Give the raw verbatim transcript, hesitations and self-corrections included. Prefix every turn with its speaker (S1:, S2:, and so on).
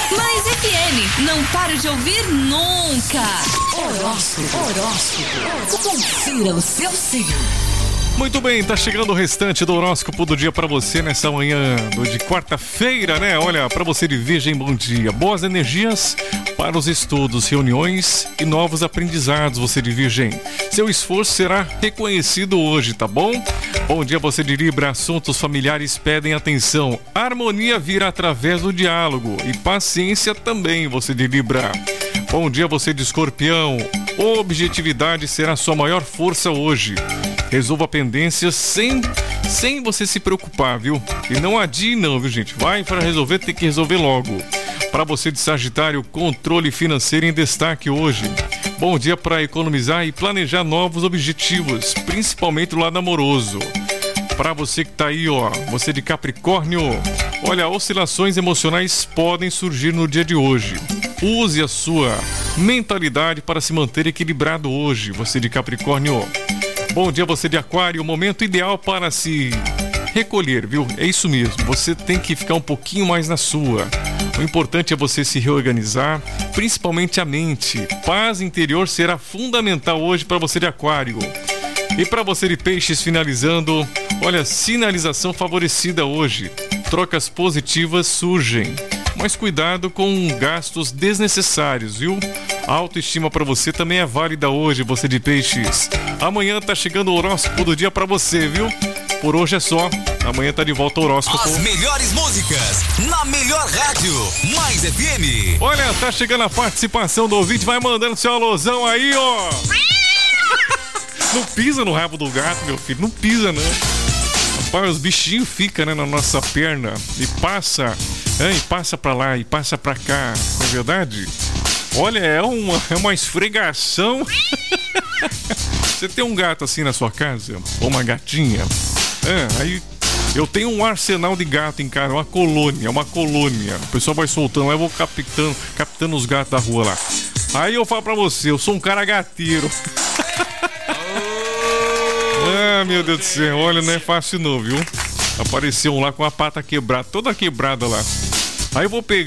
S1: Mais F M, não paro de ouvir nunca. Horóscopo, horóscopo. Confira o seu signo.
S2: Muito bem, tá chegando o restante do horóscopo do dia pra você nessa manhã do, de quarta-feira, né? Olha, pra você de Virgem, bom dia. Boas energias para os estudos, reuniões e novos aprendizados, você de Virgem. Seu esforço será reconhecido hoje, tá bom? Bom dia, você de Libra. Assuntos familiares pedem atenção. A harmonia virá através do diálogo e paciência também, você de Libra. Bom dia, você de Escorpião. Objetividade será sua maior força hoje. Resolva pendências sem, sem você se preocupar, viu? E não adie não, viu, gente? Vai para resolver, tem que resolver logo. Para você de Sagitário, controle financeiro em destaque hoje. Bom dia para economizar e planejar novos objetivos, principalmente do lado amoroso. Para você que tá aí, ó, você de Capricórnio, olha, oscilações emocionais podem surgir no dia de hoje. Use a sua mentalidade para se manter equilibrado hoje, você de Capricórnio. Bom dia, você de Aquário, o momento ideal para se recolher, viu? É isso mesmo, você tem que ficar um pouquinho mais na sua. O importante é você se reorganizar, principalmente a mente. Paz interior será fundamental hoje para você de Aquário. E para você de Peixes, finalizando, olha, sinalização favorecida hoje. Trocas positivas surgem, mas cuidado com gastos desnecessários, viu? A autoestima para você também é válida hoje, você de Peixes. Amanhã tá chegando o horóscopo do dia para você, viu? Por hoje é só. Amanhã tá de volta o horóscopo.
S3: As melhores músicas na melhor rádio, Mais F M.
S2: Olha, tá chegando a participação do ouvinte, vai mandando seu alusão aí, ó. Não pisa no rabo do gato, meu filho, não pisa não. Rapaz, os bichinhos ficam, né, na nossa perna e passa, é, e passa pra lá e passa pra cá, não é verdade? Olha, é uma, é uma esfregação. Você tem um gato assim na sua casa? Ou uma gatinha? É, aí eu tenho um arsenal de gato em casa, uma colônia, uma colônia. O pessoal vai soltando lá, eu vou captando, captando os gatos da rua lá. Aí eu falo pra você, eu sou um cara gateiro. Ah, meu Deus do céu, olha, não é fácil não, viu? Apareceu um lá com a pata quebrada, toda quebrada lá. Aí eu vou pegar